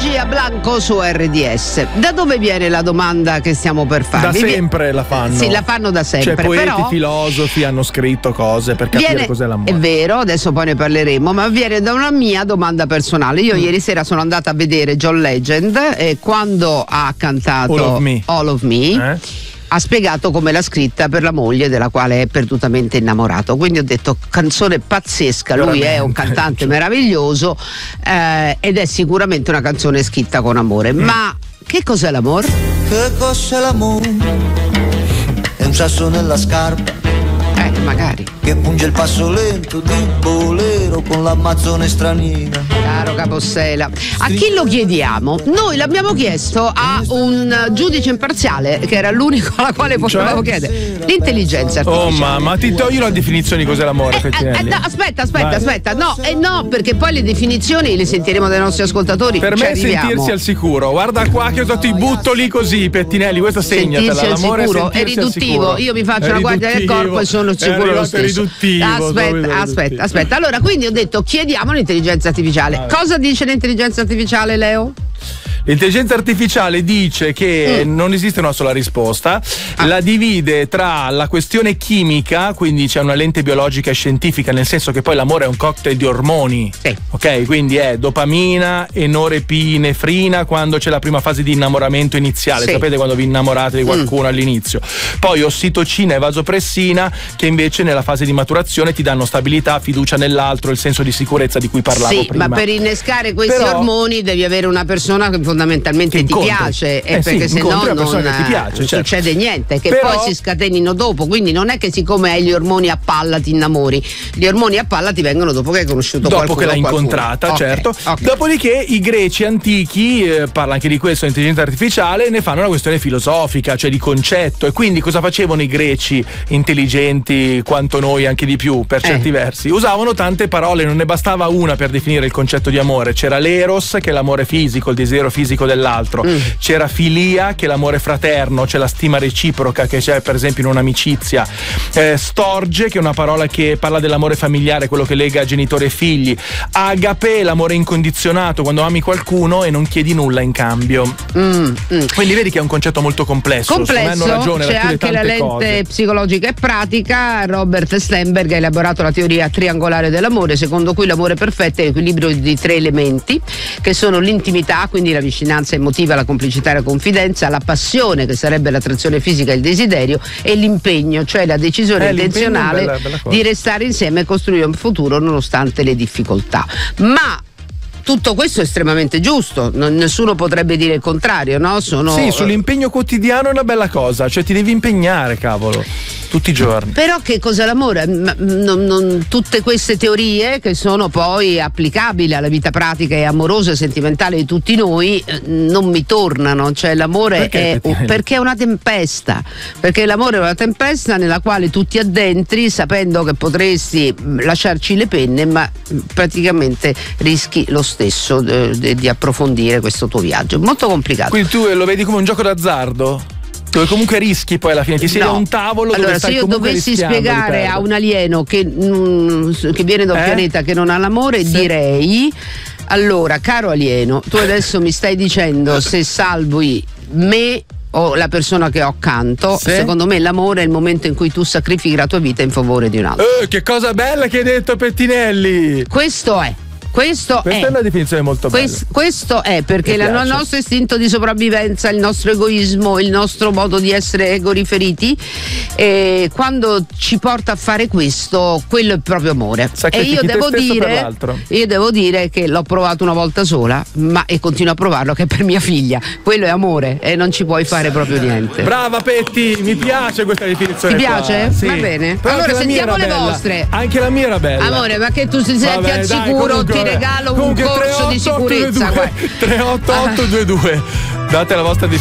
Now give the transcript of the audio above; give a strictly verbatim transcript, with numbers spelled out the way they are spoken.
Lucia Blanco su R D S. Da dove viene la domanda che stiamo per farvi? Da sempre la fanno. Sì, la fanno da sempre. Cioè, poeti, però filosofi hanno scritto cose per capire viene, cos'è l'amore. È vero, adesso poi ne parleremo, ma viene da una mia domanda personale. Io mm. ieri sera sono andata a vedere John Legend e quando ha cantato All of Me, All of Me eh? ha spiegato come l'ha scritta per la moglie della quale è perdutamente innamorato. Quindi ho detto, canzone pazzesca, lui veramente. È un cantante meraviglioso eh, ed è sicuramente una canzone scritta con amore. Mm. Ma che cos'è l'amore? Che cos'è l'amore? È un sasso nella scarpa, eh magari, che punge il passo lento di bolero con l'amazzone straniera. Caro Capossela, a chi lo chiediamo? Noi l'abbiamo chiesto a un giudice imparziale che era l'unico alla quale potevamo cioè? chiedere l'intelligenza artificiale. Oh mamma, ti togli la definizione di cos'è l'amore, eh, eh, no, aspetta, aspetta, Vai. aspetta, no, eh, no, perché poi le definizioni le sentiremo dai nostri ascoltatori. Per me è sentirsi al sicuro. Guarda qua che io ti butto lì così, Pettinelli, questa segnatela. Sentirsi al l'amore sicuro, è, è riduttivo. Io mi faccio la guardia del corpo e sono sicuro lo stesso. Riduttivo, aspetta, aspetta, aspetta. Allora, quindi ho detto chiediamo l'intelligenza artificiale. Vabbè. Cosa dice l'intelligenza artificiale, Leo? L'intelligenza artificiale dice che mm. non esiste una sola risposta, ah. la divide tra la questione chimica, quindi c'è una lente biologica e scientifica, nel senso che poi l'amore è un cocktail di ormoni, sì. ok? Quindi è dopamina e norepinefrina quando c'è la prima fase di innamoramento iniziale, sì. sapete quando vi innamorate di qualcuno mm. all'inizio, poi ossitocina e vasopressina che invece nella fase di maturazione ti danno stabilità, fiducia nell'altro, il senso di sicurezza di cui parlavo sì, prima. Ma per innescare questi Però, ormoni devi avere una persona che fondamentalmente ti piace eh, eh perché sì, se no non ti piace, non certo. succede niente, che Però, poi si scatenino dopo, quindi non è che siccome hai gli ormoni a palla ti innamori, gli ormoni a palla ti vengono dopo che hai conosciuto dopo qualcuno, che l'hai qualcuno. incontrata, okay, certo okay. Dopodiché i greci antichi, eh, parla anche di questo l'intelligenza artificiale, ne fanno una questione filosofica, cioè di concetto. E quindi cosa facevano i greci intelligenti quanto noi, anche di più per certi eh. versi? Usavano tante parole, non ne bastava una per definire il concetto di amore. C'era l'eros, che è l'amore fisico, il desiderio fisico dell'altro, mm. c'era filia, che è l'amore fraterno, c'è la stima reciproca che c'è per esempio in un'amicizia, eh, storge, che è una parola che parla dell'amore familiare, quello che lega genitori e figli, agape, l'amore incondizionato, quando ami qualcuno e non chiedi nulla in cambio. mm, mm. Quindi vedi che è un concetto molto complesso, complesso hanno ragione, c'è anche la lente cose. psicologica e pratica. Robert Sternberg ha elaborato la teoria triangolare dell'amore, secondo cui l'amore perfetto è l'equilibrio di tre elementi che sono l'intimità, quindi la vicinanza emotiva, la complicità e la confidenza, la passione, che sarebbe l'attrazione fisica e il desiderio, e l'impegno, cioè la decisione eh, intenzionale bella, bella di restare insieme e costruire un futuro nonostante le difficoltà. Ma tutto questo è estremamente giusto, non, nessuno potrebbe dire il contrario, no? Sono, sì, sull'impegno quotidiano è una bella cosa, cioè ti devi impegnare, cavolo, tutti i giorni. Però che cos'è l'amore? Non, non, tutte queste teorie che sono poi applicabili alla vita pratica e amorosa e sentimentale di tutti noi non mi tornano, cioè l'amore perché è, perché è una tempesta, perché l'amore è una tempesta nella quale tu ti addentri sapendo che potresti lasciarci le penne, ma praticamente rischi lo stesso stesso di, di approfondire questo tuo viaggio. Molto complicato. Quindi tu lo vedi come un gioco d'azzardo? Dove comunque rischi poi alla fine, ti siedi a un tavolo allora, dove stai se io dovessi spiegare a un alieno che, mh, che viene da un eh? pianeta che non ha l'amore, sì. direi: allora, caro alieno, tu adesso mi stai dicendo se salvi me o la persona che ho accanto, sì. secondo me l'amore è il momento in cui tu sacrifichi la tua vita in favore di un altro. Eh, che cosa bella che hai detto, Pettinelli! Questo è. Questo Questa è, è una definizione molto bella. Questo, questo è perché il nostro istinto di sopravvivenza, il nostro egoismo, il nostro modo di essere egoriferiti, eh, quando ci porta a fare questo, quello è proprio amore. E io devo dire, io devo dire che l'ho provato una volta sola, ma e continuo a provarlo, che è per mia figlia. Quello è amore e non ci puoi fare proprio niente. Brava Petti, mi piace questa definizione. Ti piace? Sì. Va bene. Però allora sentiamo le bella. vostre. Anche la mia era bella. Amore, ma che tu ti senti Vabbè, al dai, sicuro, comunque, ti regalo un corso di sicurezza. tre otto otto due due tre otto otto due due Date la vostra